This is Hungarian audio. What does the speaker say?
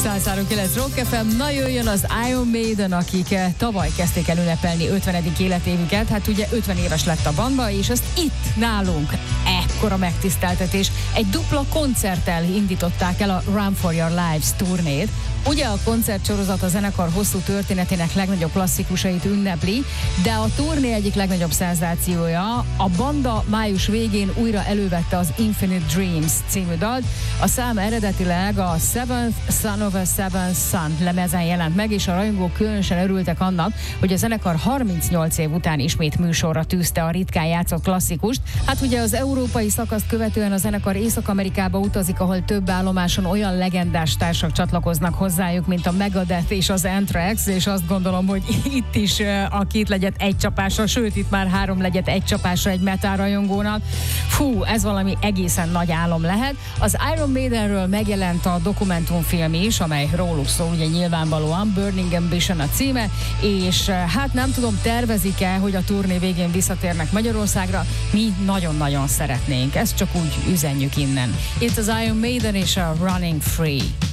103.9 Rock FM. Na jöjjön az Iron Maiden, akik tavaly kezdték el ünnepelni 50. életévüket. Hát ugye 50 éves lett a banda, és ezt itt nálunk ekkora megtiszteltetés. Egy dupla koncerttel indították el a Run for Your Lives turnét. Ugye a koncertsorozat a zenekar hosszú történetének legnagyobb klasszikusait ünnepli, de a turné egyik legnagyobb szenzációja, a banda május végén újra elővette az Infinite Dreams című dalt. A szám eredetileg a Seventh Son of a Seventh Son lemezen jelent meg, és a rajongók különösen örültek annak, hogy a zenekar 38 év után ismét műsorra tűzte a ritkán játszott klasszikust. Hát ugye az európai szakaszt követően a zenekar Észak-Amerikába utazik, ahol több állomáson olyan legendás társak csatlakoznak hozzájuk, mint a Megadeth és az Anthrax, és azt gondolom, hogy itt is a két legyet egy csapásra, sőt itt már 3 legyet egy csapásra egy metal rajongónak. Fú, ez valami egészen nagy álom lehet. Az Iron Maidenről megjelent a dokumentumfilm is, amely róluk szól, ugye nyilvánvalóan, Burning Ambition a címe, és hát nem tudom, tervezik-e, hogy a turné végén visszatérnek Magyarországra. Mi nagyon-nagyon szeretnénk. Ezt csak úgy üzenjük innen. Itt az Iron Maiden és a Running Free.